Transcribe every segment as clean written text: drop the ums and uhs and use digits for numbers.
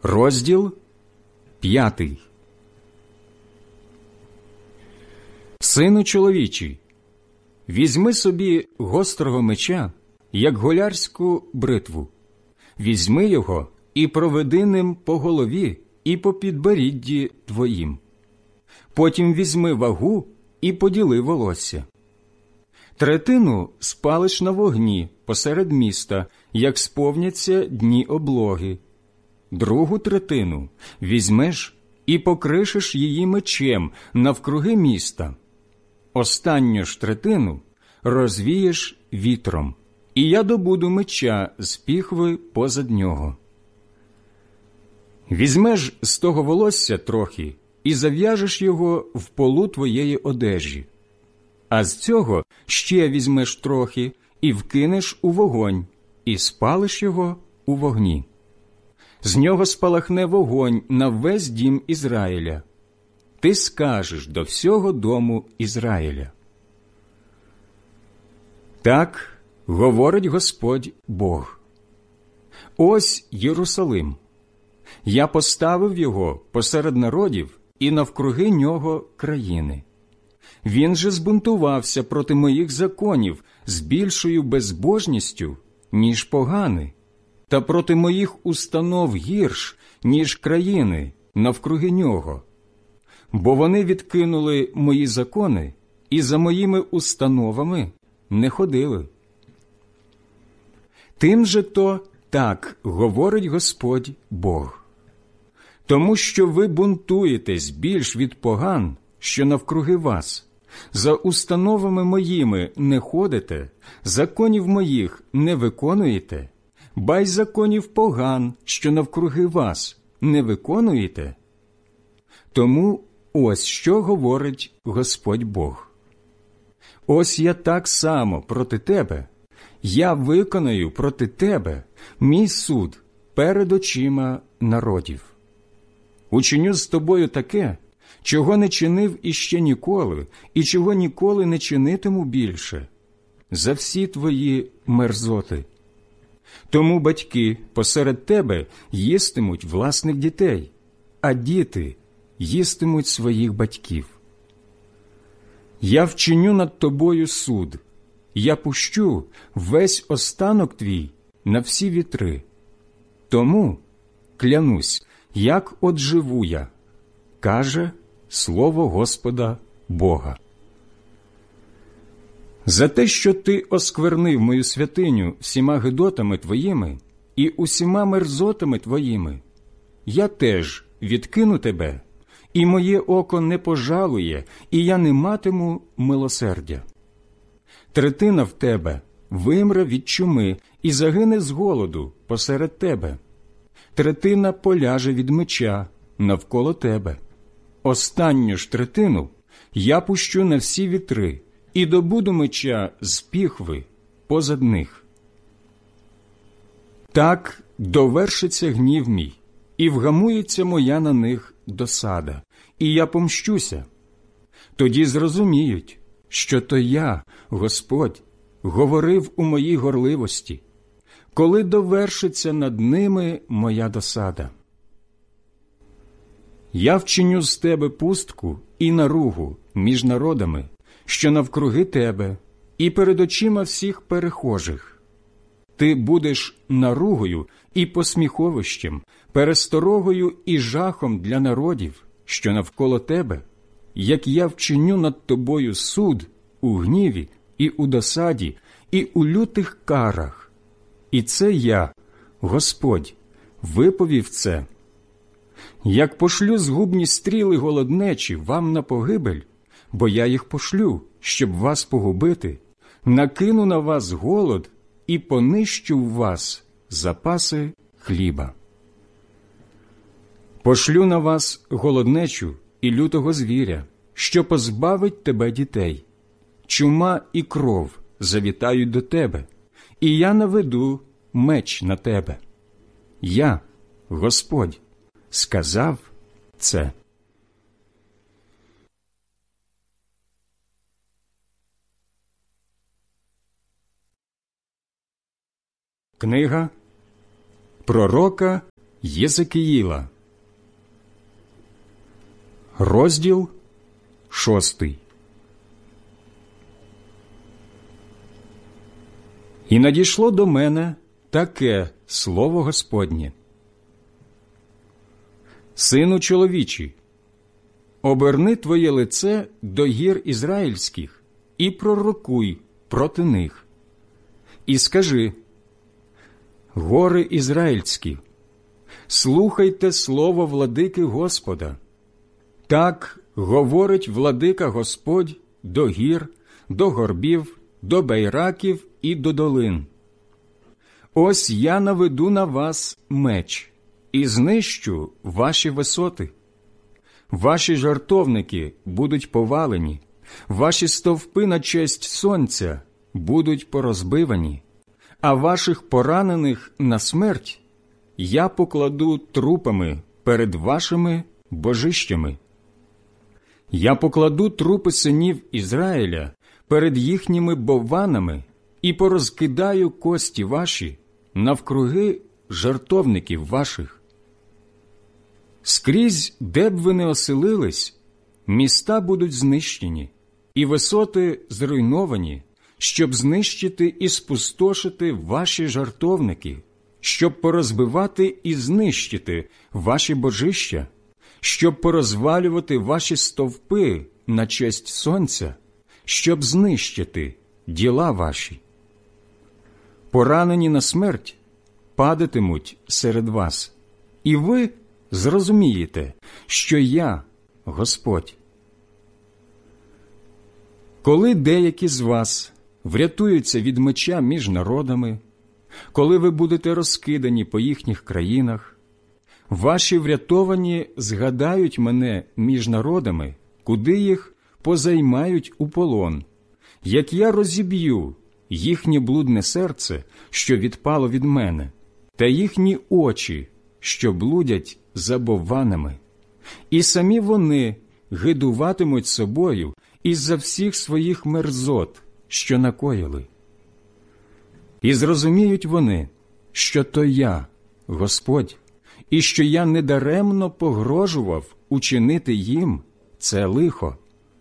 Розділ 5. Сину чоловічий, візьми собі гострого меча, як голярську бритву. Візьми його і проведи ним по голові і по підборідді твоїм. Потім візьми вагу і поділи волосся. Третину спалиш на вогні посеред міста, як сповняться дні облоги. Другу третину візьмеш і покришеш її мечем навкруги міста. Останню ж третину розвієш вітром, і я добуду меча з піхви позад нього. Візьмеш з того волосся трохи і зав'яжеш його в полу твоєї одежі. А з цього ще візьмеш трохи і вкинеш у вогонь, і спалиш його у вогні. З нього спалахне вогонь на весь дім Ізраїля. Ти скажеш до всього дому Ізраїля: так говорить Господь Бог. Ось Єрусалим. Я поставив його посеред народів і навкруги нього країни. Він же збунтувався проти моїх законів з більшою безбожністю, ніж погани, та проти моїх установ гірш, ніж країни навкруги нього. Бо вони відкинули мої закони і за моїми установами не ходили. Тим же то так говорить Господь Бог. Тому що ви бунтуєтесь більш від поган, що навкруги вас, за установами моїми не ходите, законів моїх не виконуєте, ба й законів поган, що навкруги вас, не виконуєте. Тому ось що говорить Господь Бог. Ось я так само проти тебе, я виконаю проти тебе мій суд перед очима народів. Учиню з тобою таке, чого не чинив іще ніколи, і чого ніколи не чинитиму більше, за всі твої мерзоти. Тому батьки посеред тебе їстимуть власних дітей, а діти їстимуть своїх батьків. Я вчиню над тобою суд, я пущу весь останок твій на всі вітри. Тому, клянусь, як от живу я, каже слово Господа Бога. За те, що ти осквернив мою святиню всіма гидотами твоїми і усіма мерзотами твоїми, я теж відкину тебе, і моє око не пожалує, і я не матиму милосердя. Третина в тебе вимре від чуми і загине з голоду посеред тебе. Третина поляже від меча навколо тебе. Останню ж третину я пущу на всі вітри і добуду меча з піхви позад них. Так довершиться гнів мій, і вгамується моя на них досада, і я помщуся. Тоді зрозуміють, що то я, Господь, говорив у моїй горливості, коли довершиться над ними моя досада. Я вчиню з тебе пустку і наругу між народами, що навкруги тебе, і перед очима всіх перехожих. Ти будеш наругою і посміховищем, пересторогою і жахом для народів, що навколо тебе, як я вчиню над тобою суд у гніві і у досаді, і у лютих карах. І це я, Господь, виповів це. Як пошлю згубні стріли голоднечі вам на погибель, бо я їх пошлю, щоб вас погубити, накину на вас голод і понищу в вас запаси хліба. Пошлю на вас голоднечу і лютого звіря, що позбавить тебе дітей. Чума і кров завітають до тебе, і я наведу меч на тебе. Я, Господь, сказав це. Книга пророка Єзекиїла, розділ 6. І надійшло до мене таке слово Господнє: «Сину чоловічий, оберни твоє лице до гір ізраїльських і пророкуй проти них. І скажи: гори ізраїльські, слухайте слово владики Господа. Так говорить владика Господь до гір, до горбів, до байраків і до долин. Ось я наведу на вас меч і знищу ваші висоти. Ваші жертовники будуть повалені, ваші стовпи на честь сонця будуть порозбивані, а ваших поранених на смерть я покладу трупами перед вашими божищами. Я покладу трупи синів Ізраїля перед їхніми бованами і порозкидаю кості ваші навкруги жертовників ваших. Скрізь, де б ви не оселились, міста будуть знищені, і висоти зруйновані, щоб знищити і спустошити ваші жертовники, щоб порозбивати і знищити ваші божища, щоб порозвалювати ваші стовпи на честь сонця, щоб знищити діла ваші. Поранені на смерть падатимуть серед вас, і ви зрозумієте, що я Господь. Коли деякі з вас врятуються від меча між народами, коли ви будете розкидані по їхніх країнах, ваші врятовані згадають мене між народами, куди їх позаймають у полон, як я розіб'ю їхнє блудне серце, що відпало від мене, та їхні очі, що блудять за бовванами. І самі вони гидуватимуть собою із-за всіх своїх мерзот, що накоїли. І зрозуміють вони, що то я, Господь, і що я недаремно погрожував учинити їм це лихо.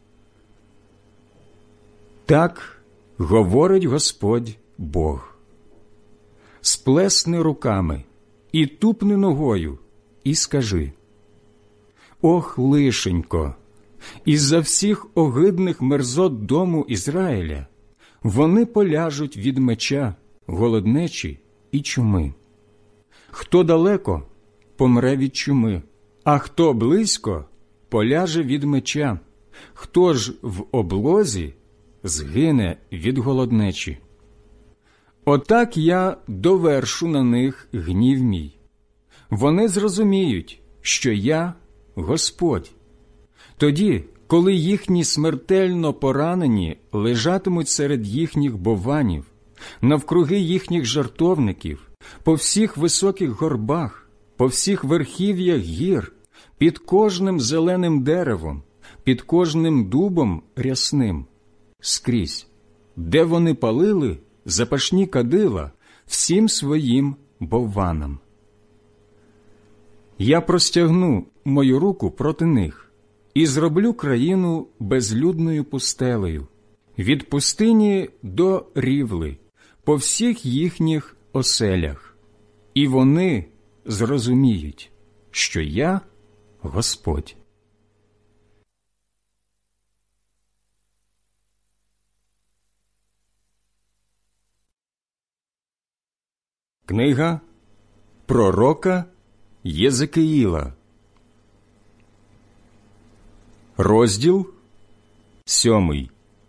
Так говорить Господь Бог. Сплесни руками і тупни ногою, і скажи: ох, лишенько, із-за всіх огидних мерзот дому Ізраїля вони поляжуть від меча, голоднечі і чуми. Хто далеко, помре від чуми, а хто близько, поляже від меча, хто ж в облозі, згине від голоднечі. Отак я довершу на них гнів мій. Вони зрозуміють, що я Господь. Тоді, коли їхні смертельно поранені лежатимуть серед їхніх бованів, навкруги їхніх жертовників, по всіх високих горбах, по всіх верхів'ях гір, під кожним зеленим деревом, під кожним дубом рясним, скрізь, де вони палили запашні кадила всім своїм бовванам. Я простягну мою руку проти них і зроблю країну безлюдною пустелею, від пустині до рівли, по всіх їхніх оселях, і вони зрозуміють, що я Господь. Книга пророка Єзекиїла, розділ 7.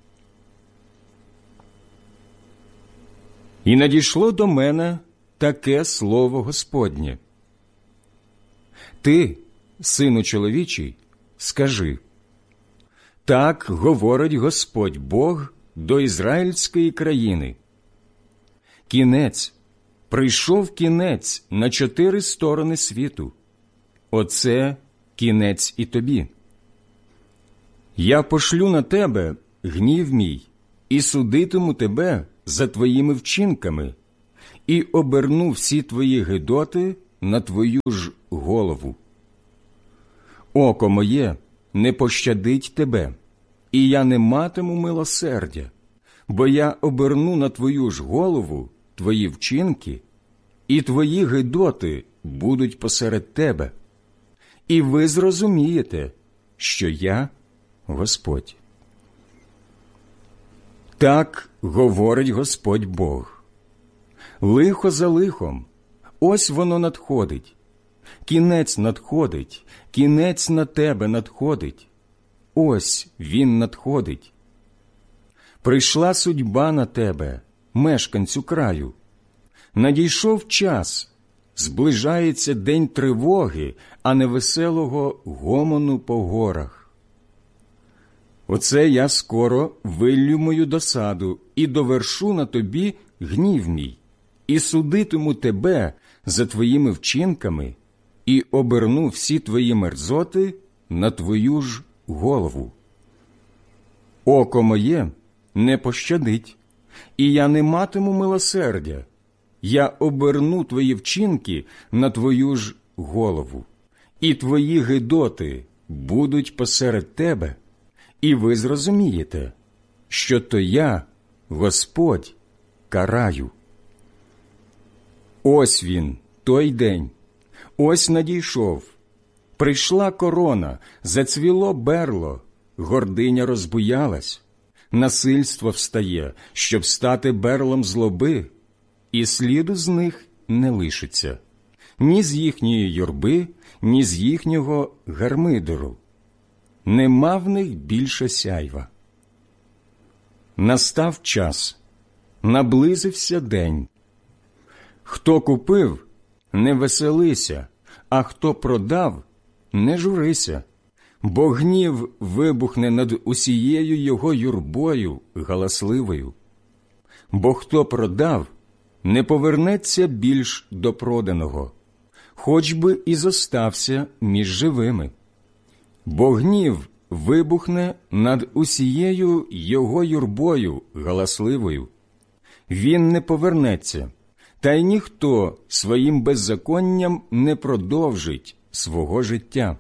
І надійшло до мене таке слово Господнє: ти, сину чоловічий, скажи: так говорить Господь Бог до ізраїльської країни. Кінець, прийшов кінець на 4 сторони світу. Оце кінець і тобі. Я пошлю на тебе гнів мій і судитиму тебе за твоїми вчинками, і оберну всі твої гидоти на твою ж голову. Око моє не пощадить тебе, і я не матиму милосердя, бо я оберну на твою ж голову твої вчинки, і твої гидоти будуть посеред тебе. І ви зрозумієте, що я Господь. Так говорить Господь Бог. Лихо за лихом, ось воно надходить. Кінець надходить, кінець на тебе надходить. Ось він надходить. Прийшла судьба на тебе, мешканцю краю. Надійшов час, зближається день тривоги, а не веселого гомону по горах. Оце я скоро виллю мою досаду і довершу на тобі гнів мій, і судитиму тебе за твоїми вчинками, і оберну всі твої мерзоти на твою ж голову. Око моє не пощадить, і я не матиму милосердя. Я оберну твої вчинки на твою ж голову, і твої гидоти будуть посеред тебе, і ви зрозумієте, що то я, Господь, караю. Ось він, той день, ось надійшов. Прийшла корона, зацвіло берло, гординя розбуялась, насильство встає, щоб стати берлом злоби, і сліду з них не лишиться, ні з їхньої юрби, ні з їхнього гармидеру. Нема в них більше сяйва. Настав час, наблизився день. Хто купив, не веселися, а хто продав, не журися, бо гнів вибухне над усією його юрбою галасливою. Бо хто продав, не повернеться більш до проданого, хоч би і зостався між живими. Бо гнів вибухне над усією його юрбою галасливою. Він не повернеться, та й ніхто своїм беззаконням не продовжить свого життя.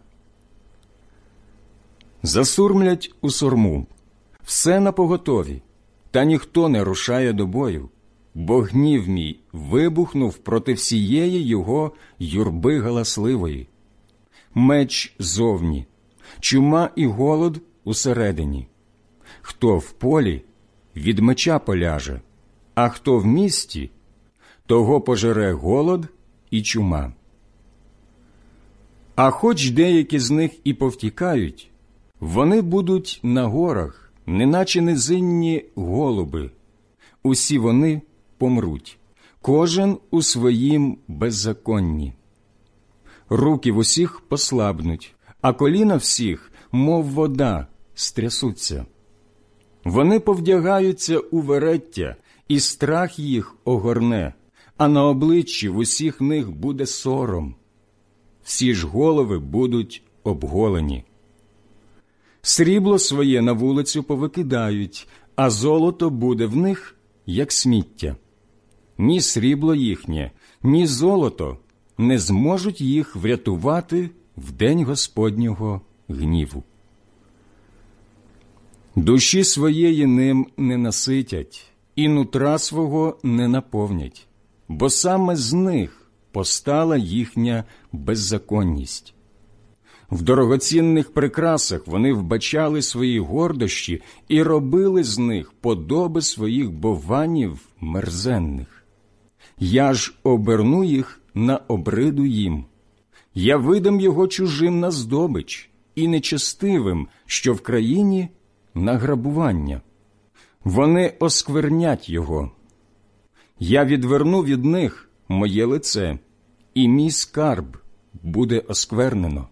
Засурмлять у сурму, все напоготові, та ніхто не рушає до бою, бо гнів мій вибухнув проти всієї його юрби галасливої. Меч зовні, чума і голод усередині. Хто в полі, від меча поляже, а хто в місті, того пожере голод і чума. А хоч деякі з них і повтікають, вони будуть на горах, неначе низинні голуби. Усі вони помруть, кожен у своїм беззаконні. Руки в усіх послабнуть, а коліна всіх, мов вода, стрясуться. Вони повдягаються у вереття, і страх їх огорне, а на обличчі в усіх них буде сором. Всі ж голови будуть обголені. Срібло своє на вулицю повикидають, а золото буде в них, як сміття. Ні срібло їхнє, ні золото не зможуть їх врятувати в день Господнього гніву. Душі своєї ним не наситять, і нутра свого не наповнять, бо саме з них постала їхня беззаконність. В дорогоцінних прикрасах вони вбачали свої гордощі і робили з них подоби своїх бованів мерзенних. Я ж оберну їх на обриду їм. Я видам його чужим на здобич і нечестивим, що в країні на грабування. Вони осквернять його. Я відверну від них моє лице, і мій скарб буде осквернено.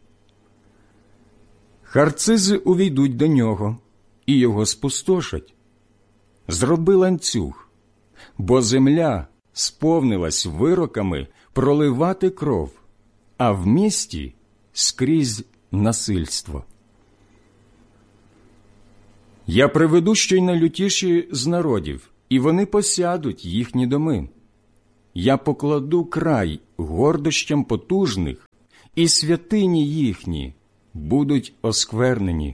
Харцизи увійдуть до нього, і його спустошать. Зроби ланцюг, бо земля сповнилась вироками проливати кров, а в місті скрізь насильство. Я приведу щойнолютіші з народів, і вони посядуть їхні доми. Я покладу край гордощам потужних, і святині їхні будуть осквернені.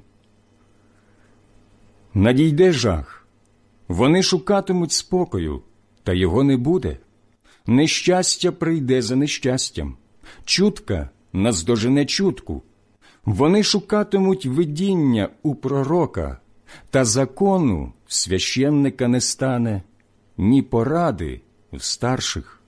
Надійде жах, вони шукатимуть спокою, та його не буде. Нещастя прийде за нещастям, чутка наздожене чутку. Вони шукатимуть видіння у пророка, та закону в священника не стане, ні поради в старших.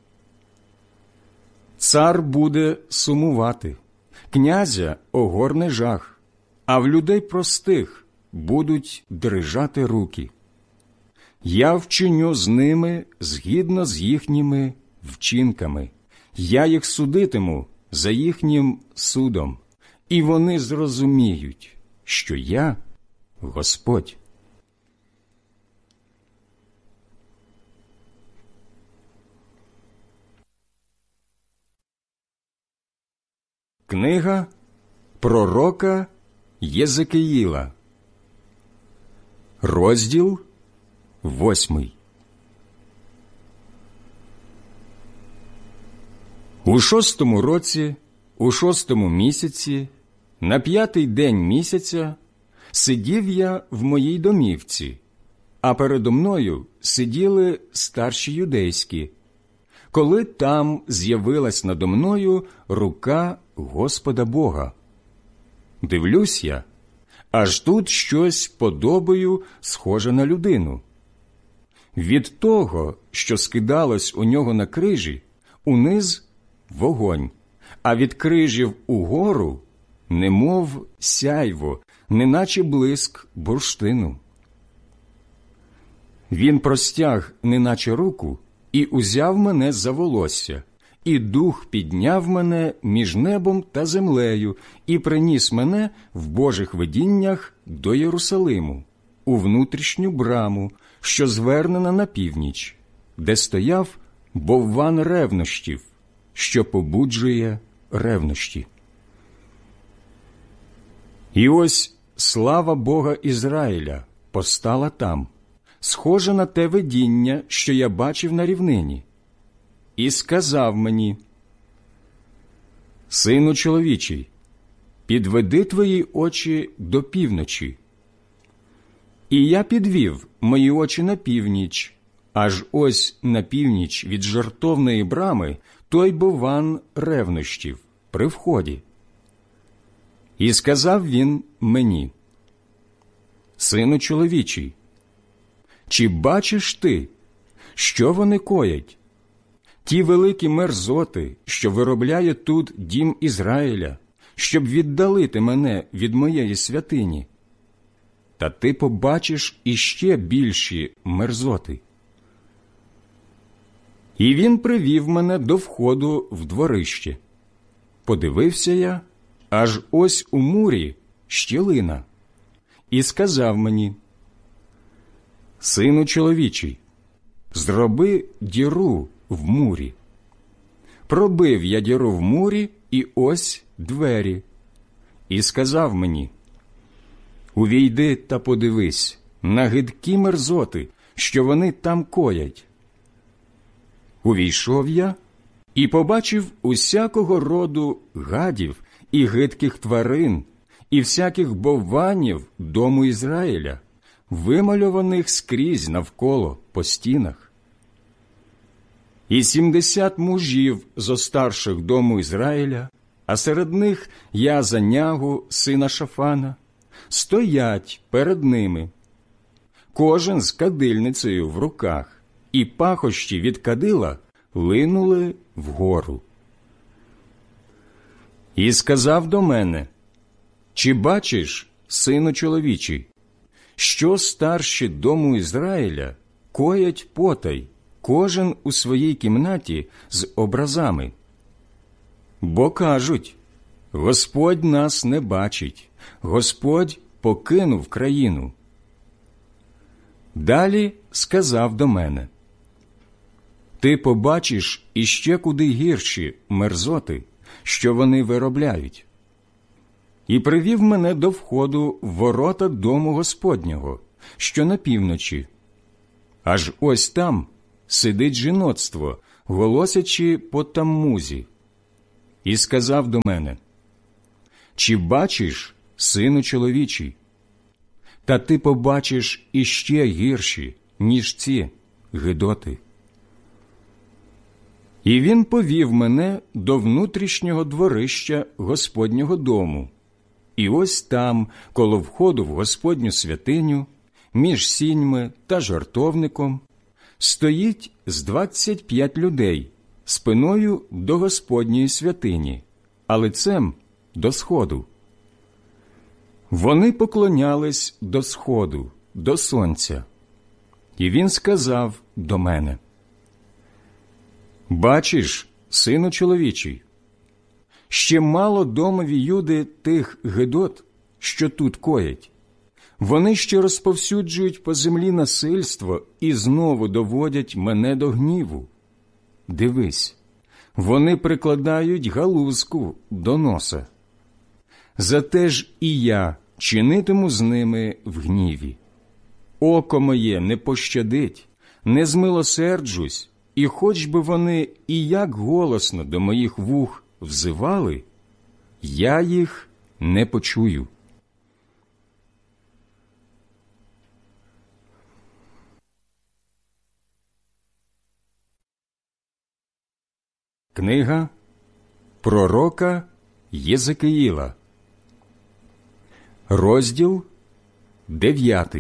Цар буде сумувати, князя огорне жах, а в людей простих будуть дрижати руки. Я вчиню з ними згідно з їхніми вчинками. Я їх судитиму за їхнім судом, і вони зрозуміють, що я Господь. Книга пророка Єзекиїла, розділ 8. У 6-му році, у 6-му місяці, на 5-й день місяця, сидів я в моїй домівці, а передо мною сиділи старші юдейські, коли там з'явилась надо мною рука Господа Бога. Дивлюсь я, аж тут щось подобою схоже на людину. Від того, що скидалось у нього на крижі, униз вогонь, а від крижів угору немов сяйво, неначе блиск бурштину. Він простяг неначе руку і узяв мене за волосся, і дух підняв мене між небом та землею і приніс мене в Божих видіннях до Єрусалиму, у внутрішню браму, що звернена на північ, де стояв бовван ревнощів, що побуджує ревнощі. І ось слава Бога Ізраїля постала там, схожа на те видіння, що я бачив на рівнині, і сказав мені: «Сину чоловічий, підведи твої очі до півночі». І я підвів мої очі на північ, аж ось на північ від жертовної брами той бовван ревнощів при вході. І сказав він мені: «Сину чоловічий, чи бачиш ти, що вони коять? Ті великі мерзоти, що виробляє тут дім Ізраїля, щоб віддалити мене від моєї святині. Та ти побачиш іще більші мерзоти». І він привів мене до входу в дворище. Подивився я, аж ось у мурі щілина, і сказав мені: «Сину чоловічий, зроби діру в мурі». Пробив я діру в мурі, і ось двері. І сказав мені: «Увійди та подивись на гидкі мерзоти, що вони там коять». Увійшов я і побачив усякого роду гадів і гидких тварин, і всяких бовванів дому Ізраїля, вимальованих скрізь навколо по стінах. І 70 мужів зо старших дому Ізраїля, а серед них Яазанягу, сина Шафана, стоять перед ними, кожен з кадильницею в руках, і пахощі від кадила линули вгору. І сказав до мене: «Чи бачиш, сину чоловічий, що старші дому Ізраїля коять потай, кожен у своїй кімнаті з образами? Бо кажуть: Господь нас не бачить, Господь покинув країну». Далі сказав до мене: «Ти побачиш іще куди гірші мерзоти, що вони виробляють». І привів мене до входу в ворота дому Господнього, що на півночі. Аж ось там сидить жіноцтво, голосячи по Таммузі, і сказав до мене: «Чи бачиш, сину чоловічий? Та ти побачиш іще гірші, ніж ці гидоти». І він повів мене до внутрішнього дворища Господнього дому. І ось там, коло входу в Господню святиню, між сіньми та жертовником, стоїть з 25 людей спиною до Господньої святині, а лицем до сходу. Вони поклонялись до сходу, до сонця. І він сказав до мене: «Бачиш, сину чоловічий, ще мало домові Юди тих гидот, що тут коять. Вони ще розповсюджують по землі насильство і знову доводять мене до гніву. Дивись, вони прикладають галузку до носа. Зате ж і я чинитиму з ними в гніві. Око моє не пощадить, не змилосерджусь, і хоч би вони і як голосно до моїх вух взивали, я їх не почую». Книга пророка Єзекиїла, розділ 9.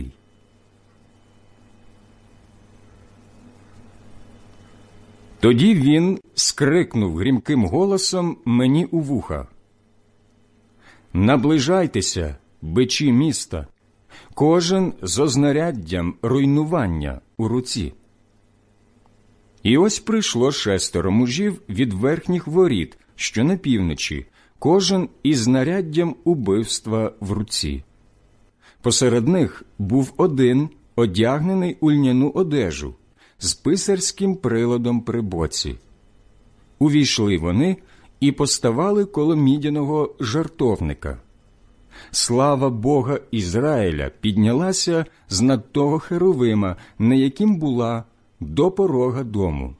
Тоді він скрикнув грімким голосом мені у вуха: «Наближайтеся, бичі міста, кожен з ознаряддям руйнування у руці». І ось прийшло 6 мужів від верхніх воріт, що на півночі, кожен із знаряддям убивства в руці. Посеред них був один, одягнений у льняну одежу, з писарським приладом при боці. Увійшли вони і поставали коло мідяного жертовника. Слава Бога Ізраїля піднялася з над того херовима, на яким була, до порога дому.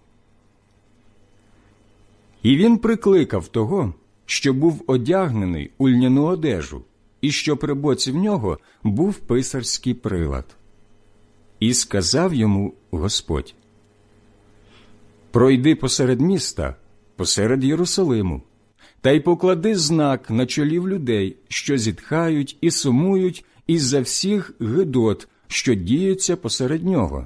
І він прикликав того, що був одягнений у льняну одежу, і що при боці в нього був писарський прилад. І сказав йому Господь: «Пройди посеред міста, посеред Єрусалиму, та й поклади знак на чолів людей, що зітхають і сумують із-за всіх гидот, що діються посеред нього».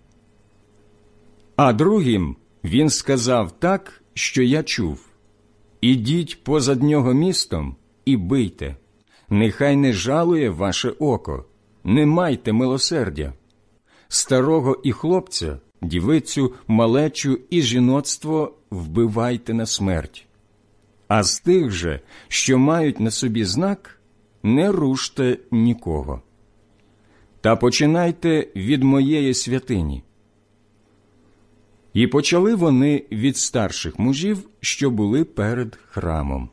А другим він сказав так, що я чув: «Ідіть позад нього містом і бийте, нехай не жалує ваше око, не майте милосердя. Старого і хлопця, дівицю, малечу і жіноцтво вбивайте на смерть. А з тих же, що мають на собі знак, не руште нікого. Та починайте від моєї святині». І почали вони від старших мужів, що були перед храмом.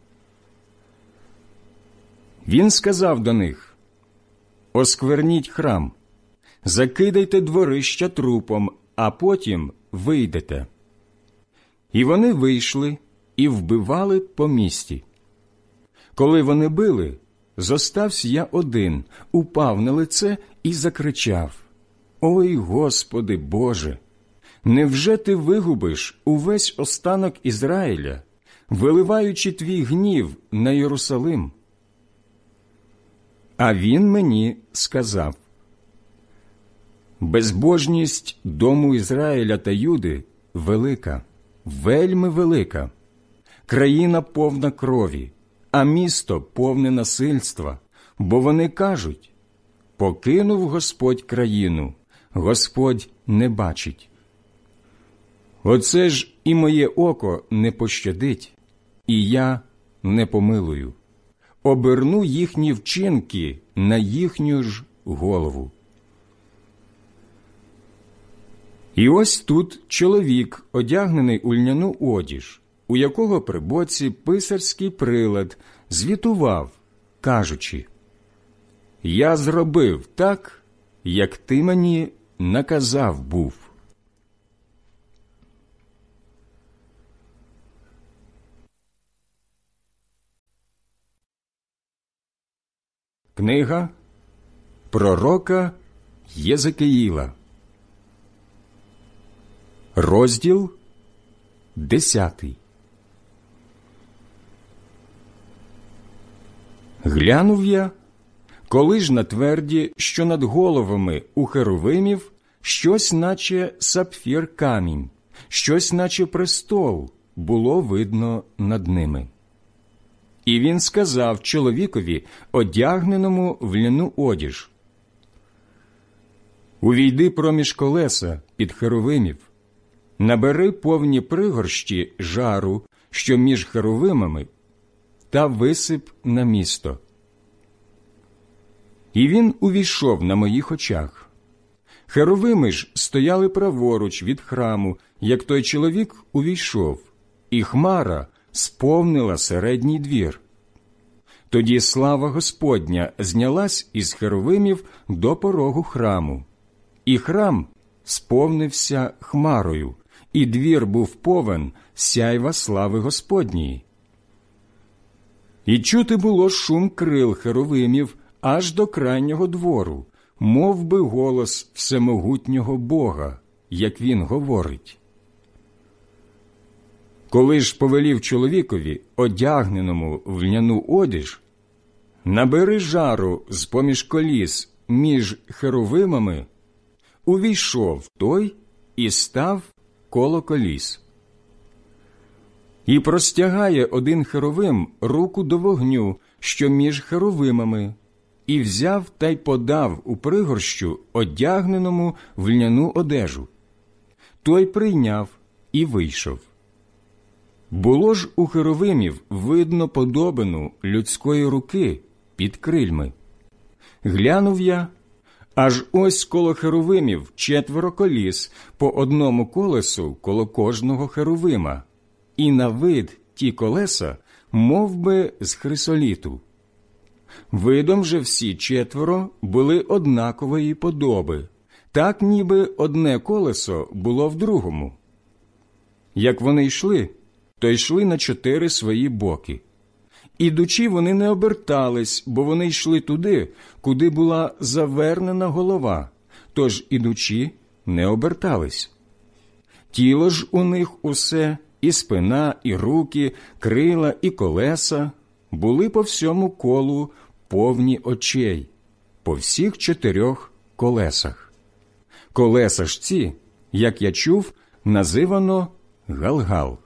Він сказав до них: «Оскверніть храм, закидайте дворища трупом, а потім вийдете». І вони вийшли і вбивали по місті. Коли вони били, зостався я один, упав на лице і закричав: «Ой, Господи Боже! Невже ти вигубиш увесь останок Ізраїля, виливаючи твій гнів на Єрусалим?» А він мені сказав: «Безбожність дому Ізраїля та Юди велика, вельми велика. Країна повна крові, а місто повне насильства, бо вони кажуть: покинув Господь країну, Господь не бачить. Оце ж і моє око не пощадить, і я не помилую. Оберну їхні вчинки на їхню ж голову». І ось тут чоловік, одягнений у льняну одіж, у якого при боці писарський прилад, звітував, кажучи: «Я зробив так, як ти мені наказав був». Книга пророка Єзекиїла, розділ 10. Глянув я, коли ж на тверді, що над головами у херовимів, щось наче сапфір камінь, щось наче престол було видно над ними. І він сказав чоловікові, одягненому в льняну одіж: «Увійди проміж колеса під херовимів, набери повні пригорщі жару, що між херовимами, та висип на місто». І він увійшов на моїх очах. Херовими ж стояли праворуч від храму, як той чоловік увійшов, і хмара сповнила середній двір. Тоді слава Господня знялась із херовимів до порогу храму, і храм сповнився хмарою, і двір був повен сяйва слави Господньої. І чути було шум крил херовимів аж до крайнього двору, мов би голос всемогутнього Бога, як він говорить. Коли ж повелів чоловікові, одягненому в льняну одіж: «Набери жару з-поміж коліс між херовимами», увійшов той і став коло коліс. І простягає один херовим руку до вогню, що між херовимами, і взяв та й подав у пригорщу одягненому в льняну одежу. Той прийняв і вийшов. Було ж у херовимів видно подобину людської руки під крильми. Глянув я, аж ось коло херовимів 4 коліс, по одному колесу коло кожного херовима, і на вид ті колеса мов би з хрисоліту. Видом же всі 4 були однакової подоби, так ніби одне колесо було в другому. Як вони йшли, то йшли на 4 свої боки. Ідучи, вони не обертались, бо вони йшли туди, куди була завернена голова, тож ідучи, не обертались. Тіло ж у них усе, і спина, і руки, крила, і колеса, були по всьому колу повні очей, по всіх 4 колесах. Колеса ж ці, як я чув, називано Галгал.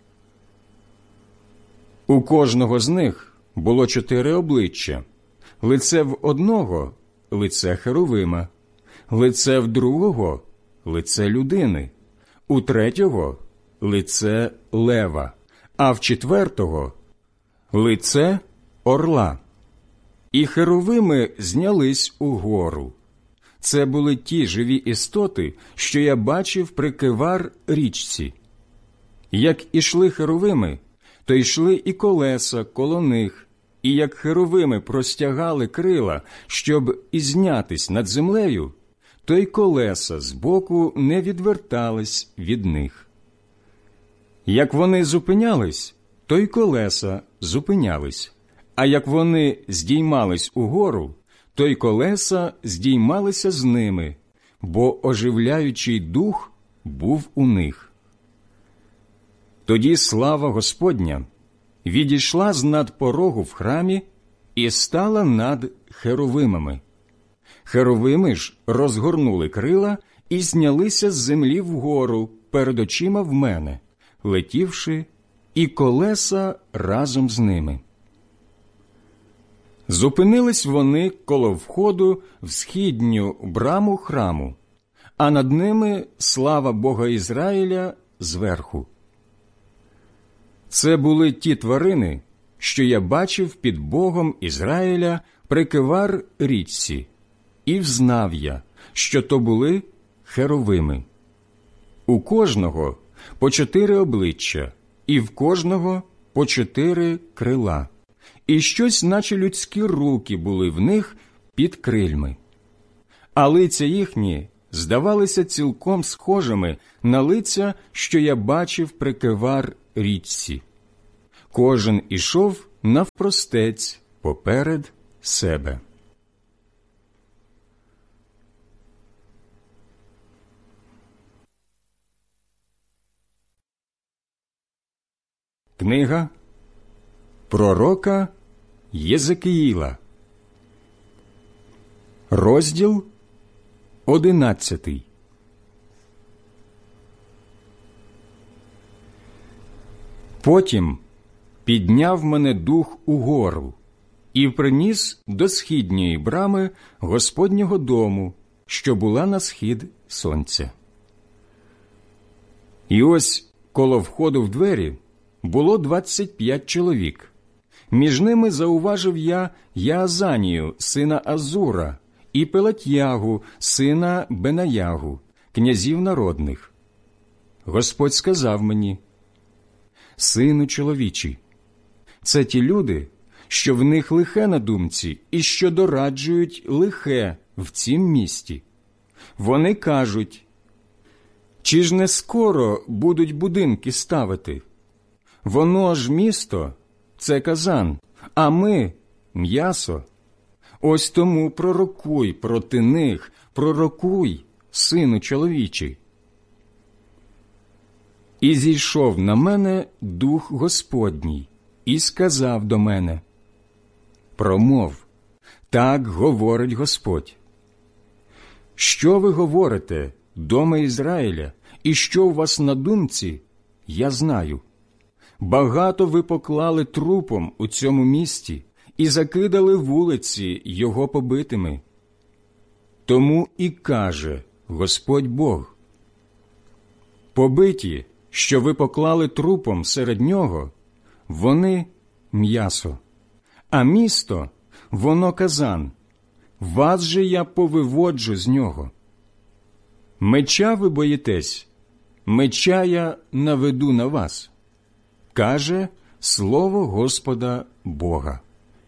У кожного з них було 4 обличчя: лице в одного – лице херовима, лице в другого – лице людини, у третього – лице лева, а в 4-го – лице орла. І херовими знялись угору. Це були ті живі істоти, що я бачив при Кивар річці. Як ішли херовими, то йшли і колеса коло них, і як херовими простягали крила, щоб ізнятись над землею, то й колеса збоку не відвертались від них. Як вони зупинялись, то й колеса зупинялись, а як вони здіймались угору, то й колеса здіймалися з ними, бо оживляючий дух був у них. Тоді слава Господня відійшла з-над порогу в храмі і стала над херовимами. Херовими ж розгорнули крила і знялися з землі вгору перед очима в мене, летівши, і колеса разом з ними. Зупинились вони коло входу в східню браму храму, а над ними слава Бога Ізраїля зверху. Це були ті тварини, що я бачив під Богом Ізраїля при Кивар річці, і взнав я, що то були херовими. У кожного по 4 обличчя, і в кожного по 4 крила, і щось, наче людські руки, були в них під крильми. А лиця їхні здавалися цілком схожими на лиця, що я бачив при Кивар річці. Кожен ішов навпростець поперед себе. Книга пророка Єзекіїла, розділ 11. Потім підняв мене дух угору і приніс до східньої брами Господнього дому, що була на схід сонця. І ось коло входу в двері було 25 чоловік. Між ними зауважив я Яазанію, сина Азура, і Пелатьягу, сина Бенаягу, князів народних. Господь сказав мені: «Сину чоловічий, це ті люди, що в них лихе на думці і що дораджують лихе в цім місті. Вони кажуть: чи ж не скоро будуть будинки ставити? Воно ж місто – це казан, а ми – м'ясо. Ось тому пророкуй проти них, пророкуй, сину чоловічий». І зійшов на мене Дух Господній і сказав до мене: «Промов, так говорить Господь. Що ви говорите, доме Ізраїля, і що у вас на думці, я знаю. Багато ви поклали трупом у цьому місті і закидали вулиці його побитими. Тому і каже Господь Бог: побиті, що ви поклали трупом серед нього, вони – м'ясо, а місто – воно казан. Вас же я повиводжу з нього. Меча ви боїтесь, меча я наведу на вас, каже слово Господа Бога.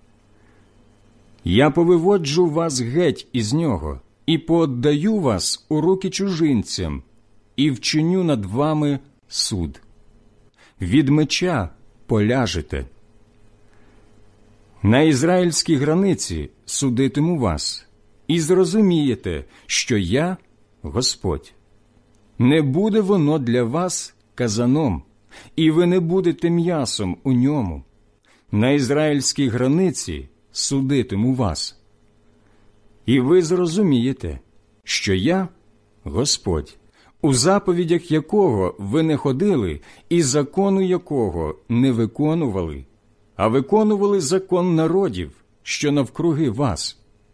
Я повиводжу вас геть із нього і пооддаю вас у руки чужинцям і вчиню над вами суд. Від меча поляжете. На ізраїльській границі судитиму вас, і зрозумієте, що я – Господь. Не буде воно для вас казаном, і ви не будете м'ясом у ньому. На ізраїльській границі судитиму вас. І ви зрозумієте, що я – Господь, у заповідях якого ви не ходили і закону якого не виконували, а виконували закон народів, що навкруги вас.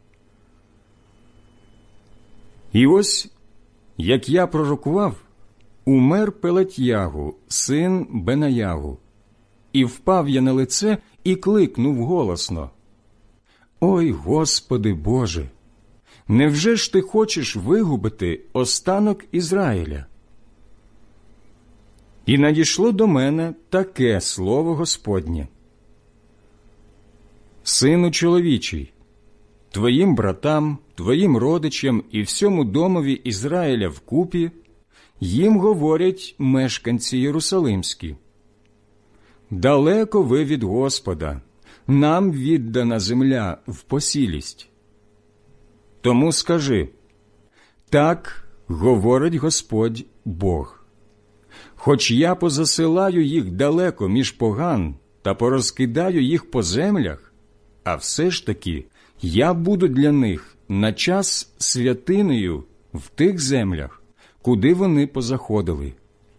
І ось, як я пророкував, умер Пелатьягу, син Бенаягу, і впав я на лице і кликнув голосно: «Ой, Господи Боже! Невже ж ти хочеш вигубити останок Ізраїля?» І надійшло до мене таке слово Господнє: «Сину чоловічий, твоїм братам, твоїм родичам і всьому домові Ізраїля вкупі їм говорять мешканці Єрусалимські: далеко ви від Господа, нам віддана земля в посілість. Тому скажи: так говорить Господь Бог. Хоч я позасилаю їх далеко між поган та порозкидаю їх по землях, а все ж таки я буду для них на час святинею в тих землях, куди вони позаходили.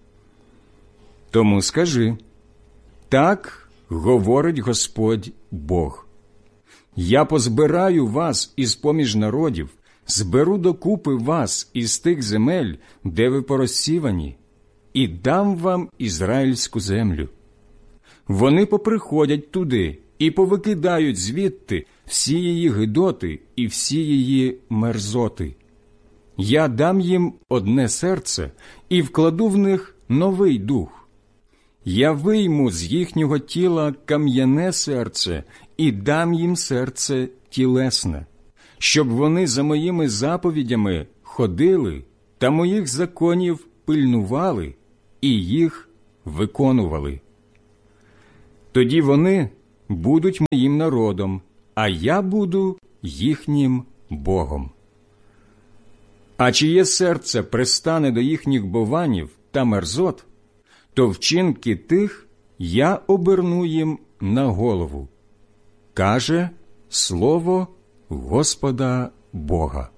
Тому скажи: так говорить Господь Бог. Я позбираю вас із-поміж народів, зберу докупи вас із тих земель, де ви порозсівані, і дам вам ізраїльську землю. Вони поприходять туди і повикидають звідти всі її гидоти і всі її мерзоти. Я дам їм одне серце і вкладу в них новий дух. Я вийму з їхнього тіла кам'яне серце і дам їм серце тілесне, щоб вони за моїми заповідями ходили та моїх законів пильнували і їх виконували. Тоді вони будуть моїм народом, а я буду їхнім Богом. А чиє серце пристане до їхніх бованів та мерзот, то вчинки тих я оберну їм на голову, каже слово Господа Бога.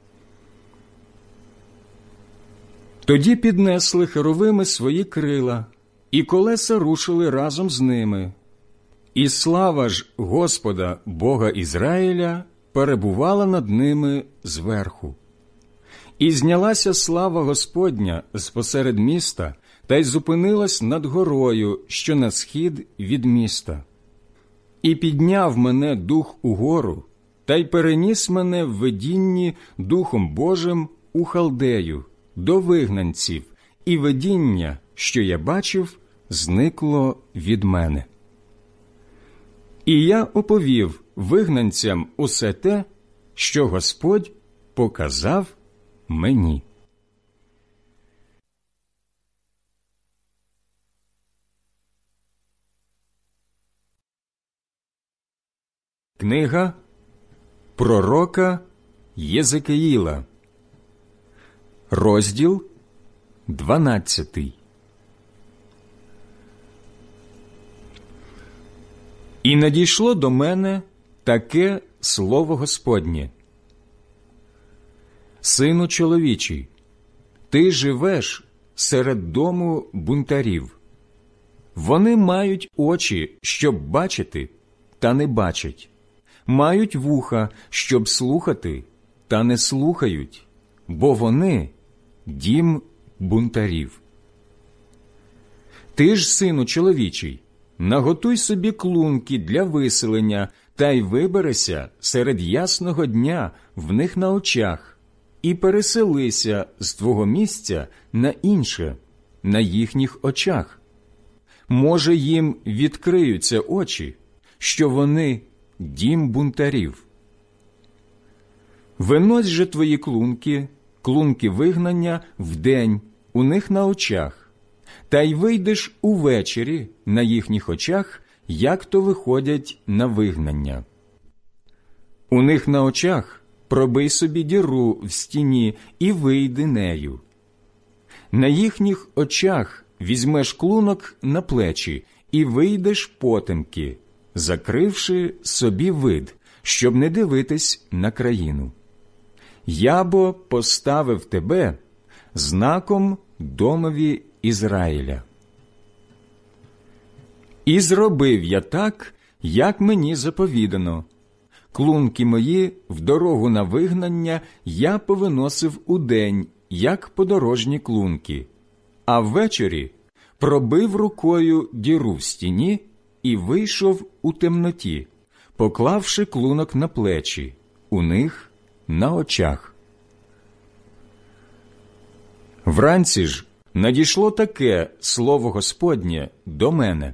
Тоді піднесли херовими свої крила, і колеса рушили разом з ними. І слава ж Господа Бога Ізраїля перебувала над ними зверху. І знялася слава Господня з-посеред міста, та й зупинилась над горою, що на схід від міста. І підняв мене Дух угору, та й переніс мене в видінні Духом Божим у Халдею, до вигнанців, і видіння, що я бачив, зникло від мене. І я оповів вигнанцям усе те, що Господь показав мені. Книга пророка Єзекиїла, розділ 12. І надійшло до мене таке слово Господнє: «Сину чоловічий, ти живеш серед дому бунтарів. Вони мають очі, щоб бачити, та не бачать, мають вуха, щоб слухати, та не слухають, бо вони – дім бунтарів. Ти ж, сину чоловічий, наготуй собі клунки для виселення, та й виберися серед ясного дня в них на очах, і переселися з твого місця на інше, на їхніх очах. Може, їм відкриються очі, що вони – дім бунтарів. Винось же твої клунки, клунки вигнання вдень у них на очах, та й вийдеш увечері на їхніх очах, як то виходять на вигнання. У них на очах пробий собі діру в стіні і вийди нею. На їхніх очах візьмеш клунок на плечі і вийдеш потемки, закривши собі вид, щоб не дивитись на країну. Я бо поставив тебе знаком домові Ізраїля. І зробив я так, як мені заповідано. Клунки мої в дорогу на вигнання я повиносив удень, як подорожні клунки, а ввечері пробив рукою діру в стіні і вийшов у темноті, поклавши клунок на плечі, у них на очах. Вранці ж надійшло таке слово Господнє до мене: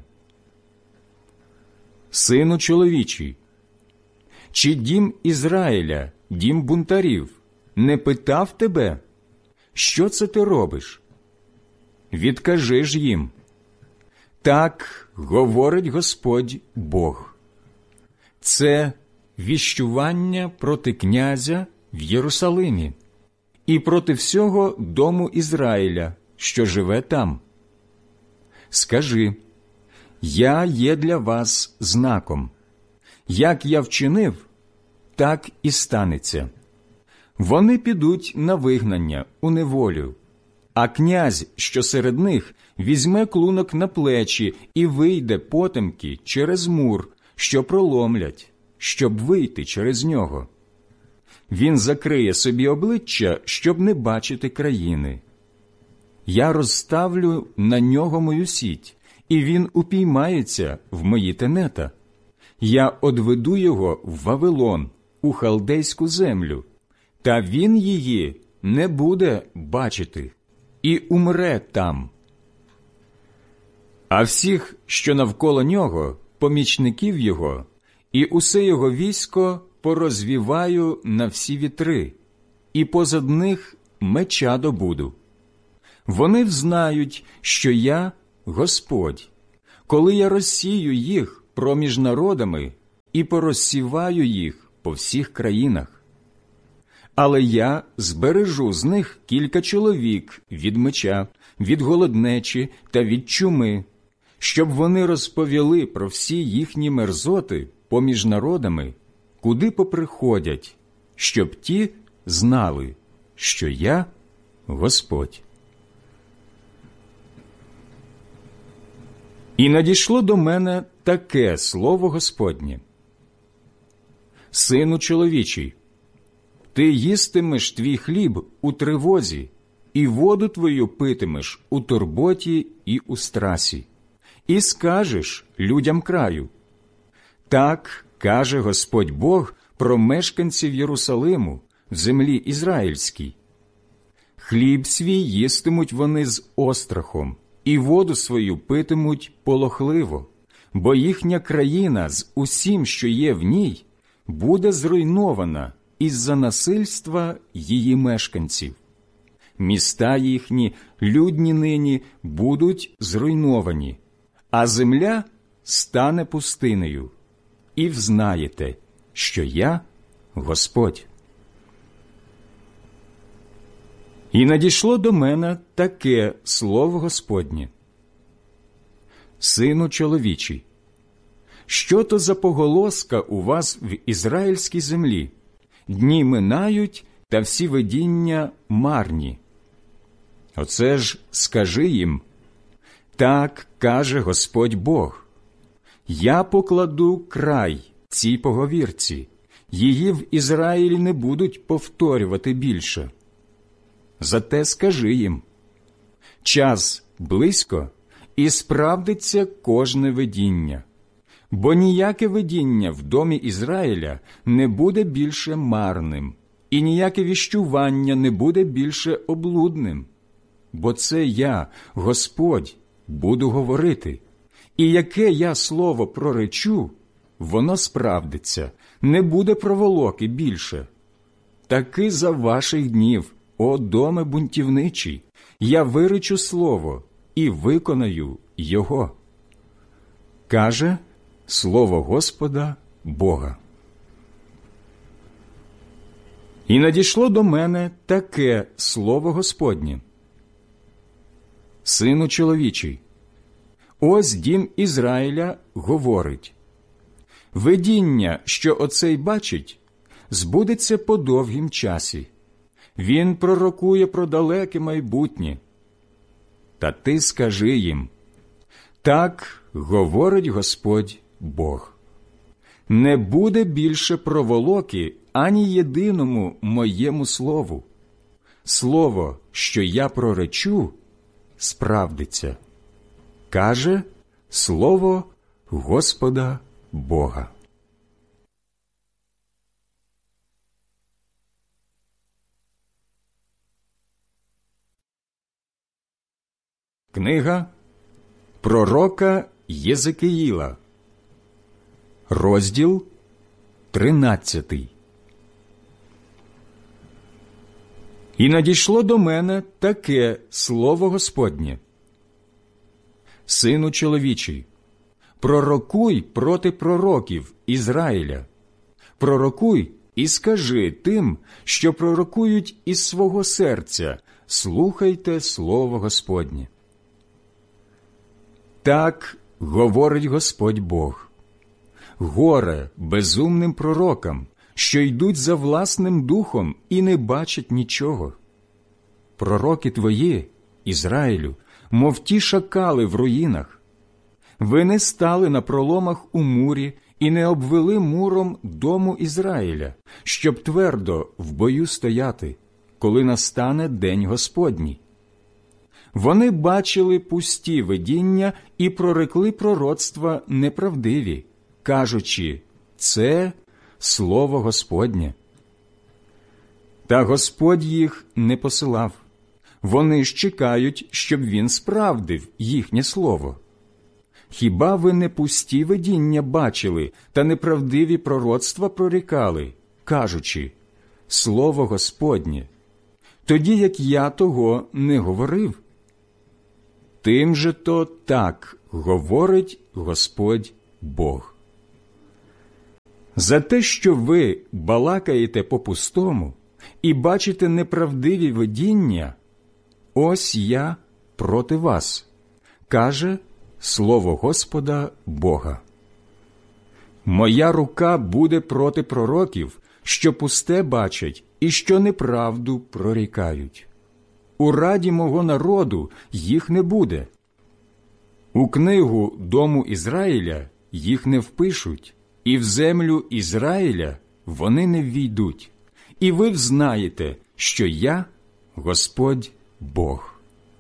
«Сину чоловічий, чи дім Ізраїля, дім бунтарів, не питав тебе, що це ти робиш? Відкажи ж їм: так говорить Господь Бог. Це віщування проти князя в Єрусалимі і проти всього дому Ізраїля, що живе там. Скажи: я є для вас знаком. Як я вчинив, так і станеться. Вони підуть на вигнання, у неволю, а князь, що серед них, візьме клунок на плечі і вийде потемки через мур, що проломлять, щоб вийти через нього. Він закриє собі обличчя, щоб не бачити країни. Я розставлю на нього мою сіть, і він упіймається в мої тенета. Я одведу його в Вавилон, у халдейську землю, та він її не буде бачити і умре там. А всіх, що навколо нього, помічників його, і усе його військо порозвіваю на всі вітри, і позад них меча добуду. Вони взнають, що я Господь, коли я розсію їх проміж народами і порозсіваю їх по всіх країнах. Але я збережу з них кілька чоловік від меча, від голоднечі та від чуми, щоб вони розповіли про всі їхні мерзоти поміж народами, куди поприходять, щоб ті знали, що я Господь. І надійшло до мене таке слово Господнє: Сину чоловічий, ти їстимеш твій хліб у тривозі, і воду твою питимеш у турботі і у страсі, і скажеш людям краю: так каже Господь Бог про мешканців Єрусалиму в землі ізраїльській. Хліб свій їстимуть вони з острахом, і воду свою питимуть полохливо, бо їхня країна з усім, що є в ній, буде зруйнована із-за насильства її мешканців. Міста їхні, людні нині, будуть зруйновані, а земля стане пустинею. І взнаєте, що я Господь. І надійшло до мене таке слово Господнє: Сину чоловічий, що то за поголоска у вас в ізраїльській землі? Дні минають, та всі видіння марні. Оце ж скажи їм: так каже Господь Бог, я покладу край цій поговірці, її в Ізраїлі не будуть повторювати більше. Зате скажи їм: час близько, і справдиться кожне видіння, бо ніяке видіння в домі Ізраїля не буде більше марним, і ніяке віщування не буде більше облудним. Бо це я, Господь, буду говорити, і яке я слово проречу, воно справдиться, не буде проволоки більше. Таки за ваших днів, о доме бунтівничий, я виречу слово і виконаю його. Каже слово Господа Бога. І надійшло до мене таке слово Господнє: Сину чоловічий, ось дім Ізраїля говорить: видіння, що оцей бачить, збудеться по довгім часі. Він пророкує про далеке майбутнє. Та ти скажи їм: так говорить Господь Бог. Не буде більше проволоки ані єдиному моєму слову. Слово, що я проречу, справдиться. Каже слово Господа Бога. Книга пророка Єзекиїла, розділ 13. І надійшло до мене таке слово Господнє: Сину чоловічий, пророкуй проти пророків Ізраїля. Пророкуй і скажи тим, що пророкують із свого серця: слухайте слово Господнє. Так говорить Господь Бог: горе безумним пророкам, що йдуть за власним духом і не бачать нічого. Пророки твої, Ізраїлю, мов ті шакали в руїнах. Ви не стали на проломах у мурі і не обвели муром дому Ізраїля, щоб твердо в бою стояти, коли настане день Господній. Вони бачили пусті видіння і прорекли пророцтва неправдиві, кажучи: це слово Господнє. Та Господь їх не посилав. Вони ж чекають, щоб він справдив їхнє слово. Хіба ви не пусті видіння бачили та неправдиві пророцтва прорікали, кажучи: слово Господнє, тоді як я того не говорив? Тим же то так говорить Господь Бог. За те, що ви балакаєте по-пустому і бачите неправдиві видіння, ось я проти вас, каже слово Господа Бога. Моя рука буде проти пророків, що пусте бачать і що неправду прорікають. У раді мого народу їх не буде. У книгу дому Ізраїля їх не впишуть, і в землю Ізраїля вони не ввійдуть. І ви взнаєте, що я – Господь Бог.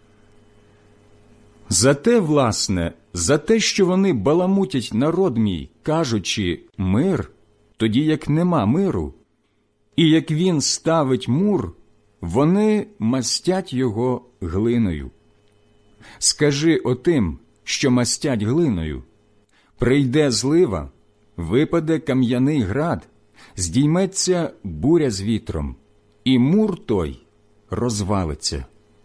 Зате, власне, за те, що вони баламутять народ мій, кажучи «мир», тоді як нема миру, і як він ставить мур, вони мастять його глиною. Скажи отим, що мастять глиною: прийде злива, випаде кам'яний град, здійметься буря з вітром, і мур той розвалиться.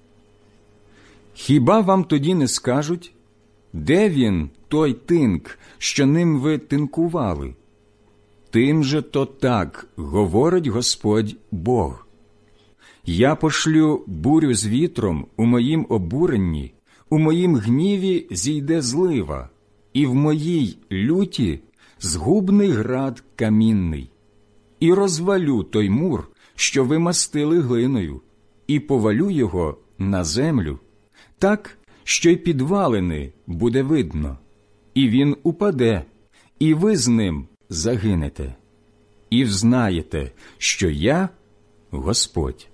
Хіба вам тоді не скажуть, де він, той тинк, що ним ви тинкували? Тим же то так говорить Господь Бог. Я пошлю бурю з вітром у моїм обуренні, у моїм гніві зійде злива, і в моїй люті згубний град камінний. І розвалю той мур, що ви мастили глиною, і повалю його на землю, так, що й підвалини буде видно, і він упаде, і ви з ним загинете, і взнаєте, що я – Господь.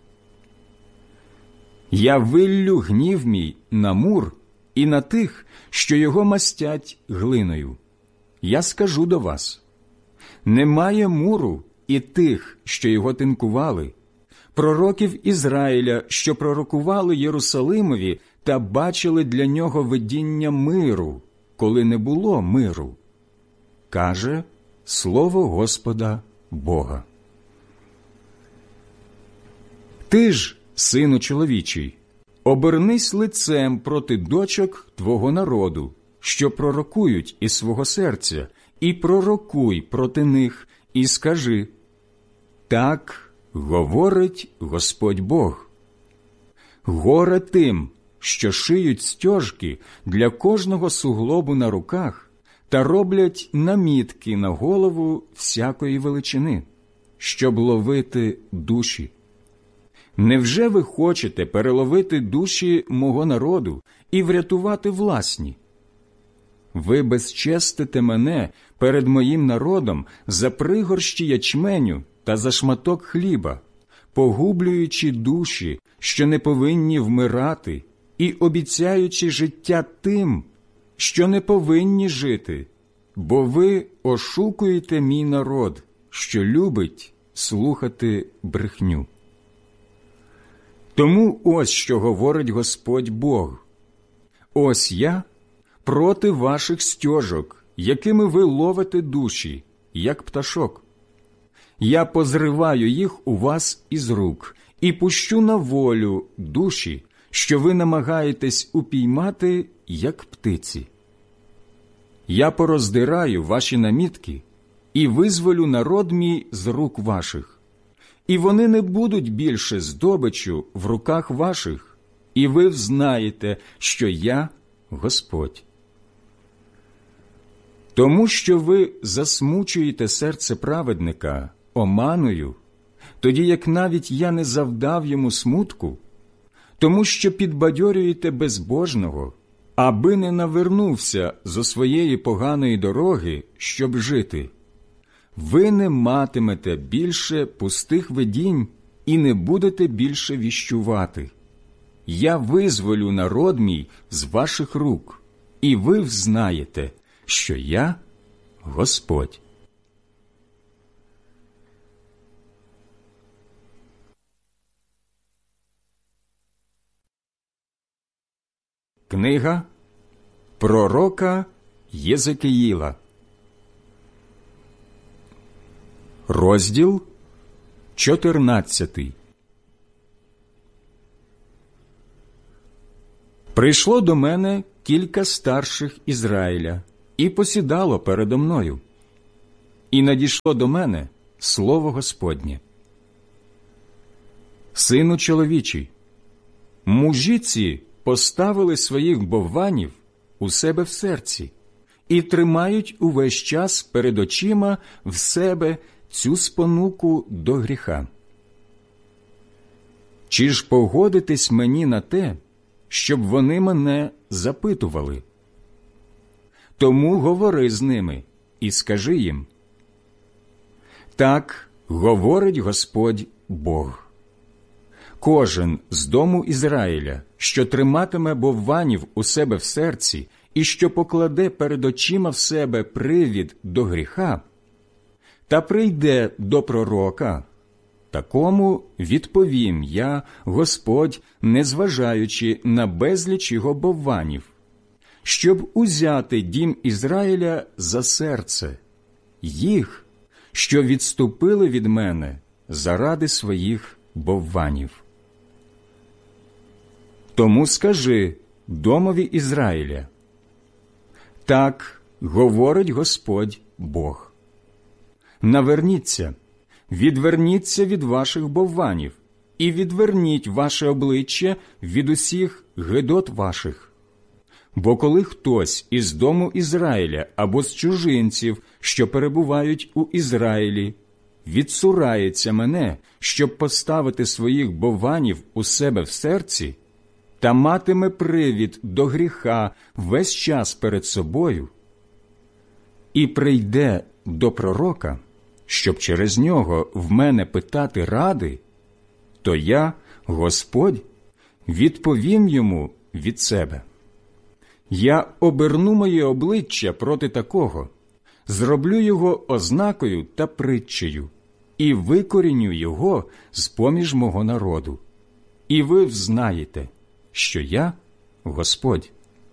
Я виллю гнів мій на мур і на тих, що його мастять глиною. Я скажу до вас: немає муру і тих, що його тинкували, пророків Ізраїля, що пророкували Єрусалимові та бачили для нього видіння миру, коли не було миру, каже слово Господа Бога. Ти ж, сину чоловічий, обернись лицем проти дочок твого народу, що пророкують із свого серця, і пророкуй проти них, і скажи: так говорить Господь Бог. Горе тим, що шиють стяжки для кожного суглобу на руках та роблять намітки на голову всякої величини, щоб ловити душі. Невже ви хочете переловити душі мого народу і врятувати власні? Ви безчестите мене перед моїм народом за пригорщі ячменю та за шматок хліба, погублюючи душі, що не повинні вмирати, і обіцяючи життя тим, що не повинні жити, бо ви ошукуєте мій народ, що любить слухати брехню. Тому ось що говорить Господь Бог: ось я проти ваших стяжок, якими ви ловите душі, як пташок. Я позриваю їх у вас із рук і пущу на волю душі, що ви намагаєтесь упіймати, як птиці. Я пороздираю ваші намітки і визволю народ мій з рук ваших. І вони не будуть більше здобичу в руках ваших, і ви взнаєте, що я Господь. Тому що ви засмучуєте серце праведника оманою, тоді як навіть я не завдав йому смутку, тому що підбадьорюєте безбожного, аби не навернувся зо своєї поганої дороги, щоб жити. Ви не матимете більше пустих видінь і не будете більше віщувати. Я визволю народ мій з ваших рук, і ви взнаєте, що я Господь. Книга пророка Єзекіїла. Розділ 14. Прийшло до мене кілька старших Ізраїля і посідало передо мною. І надійшло до мене слово Господнє. Сину чоловічий, мужі ці поставили своїх бовванів у себе в серці і тримають увесь час перед очима в себе цю спонуку до гріха. Чи ж погодитесь мені на те, щоб вони мене запитували? Тому говори з ними і скажи їм: так говорить Господь Бог. Кожен з дому Ізраїля, що триматиме бовванів у себе в серці і що покладе перед очима в себе привід до гріха, та прийде до пророка, такому відповім я, Господь, незважаючи на безліч його бовванів, щоб узяти дім Ізраїля за серце, їх, що відступили від мене заради своїх бовванів. Тому скажи домові Ізраїля: так говорить Господь Бог. Наверніться, відверніться від ваших бовванів і відверніть ваше обличчя від усіх гидот ваших. Бо коли хтось із дому Ізраїля або з чужинців, що перебувають у Ізраїлі, відсурається мене, щоб поставити своїх бовванів у себе в серці, та матиме привід до гріха весь час перед собою, і прийде до пророка, щоб через нього в мене питати ради, то я, Господь, відповім йому від себе. Я оберну моє обличчя проти такого, зроблю його ознакою та притчею, і викоріню його з-поміж мого народу. І ви взнаєте, що я Господь.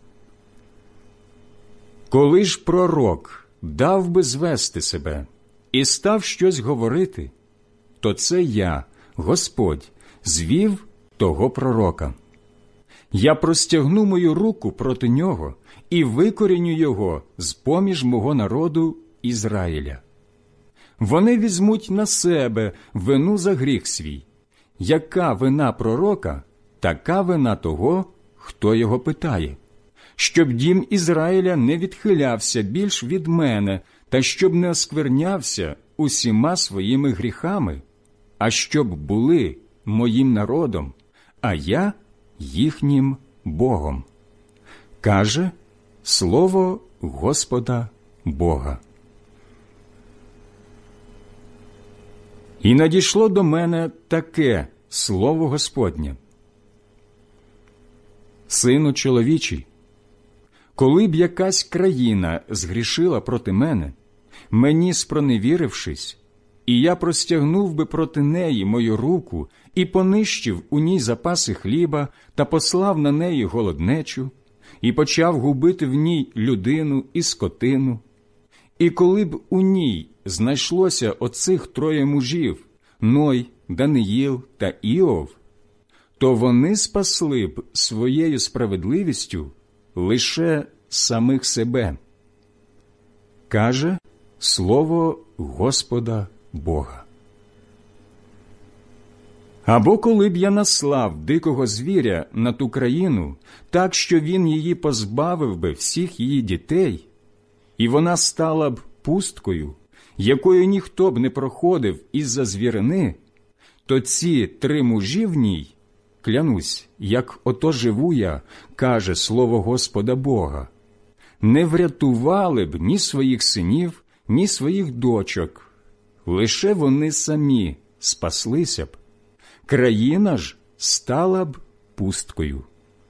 Коли ж пророк дав би звести себе і став щось говорити, то це я, Господь, звів того пророка. Я простягну мою руку проти нього і викоріню його з-поміж мого народу Ізраїля. Вони візьмуть на себе вину за гріх свій. Яка вина пророка, така вина того, хто його питає, щоб дім Ізраїля не відхилявся більш від мене, та щоб не осквернявся усіма своїми гріхами, а щоб були моїм народом, а я їхнім Богом. Каже слово Господа Бога. І надійшло до мене таке слово Господнє: Сину чоловічий, коли б якась країна згрішила проти мене, мені спроневірившись, і я простягнув би проти неї мою руку і понищив у ній запаси хліба та послав на неї голоднечу, і почав губити в ній людину і скотину, і коли б у ній знайшлося оцих троє мужів – Ной, Даниїл та Іов, то вони спасли б своєю справедливістю лише самих себе. Каже слово Господа Бога. Або коли б я наслав дикого звіря на ту країну, так, що він її позбавив би всіх її дітей, і вона стала б пусткою, якою ніхто б не проходив із-за звірини, то ці три мужі в ній, клянусь, як ото живу я, каже слово Господа Бога, не врятували б ні своїх синів, ні своїх дочок, лише вони самі спаслися б, країна ж стала б пусткою.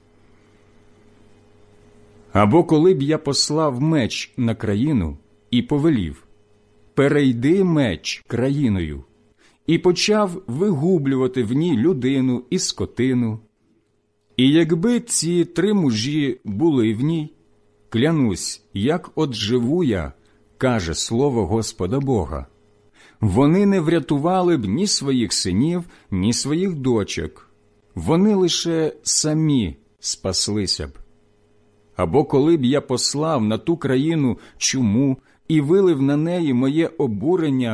Або коли б я послав меч на країну і повелів: перейди меч країною, і почав вигублювати в ній людину і скотину. І якби ці три мужі були в ній, клянусь, як от живу я, каже слово Господа Бога, вони не врятували б ні своїх синів, ні своїх дочок, вони лише самі спаслися б. Або коли б я послав на ту країну чуму і вилив на неї моє обурення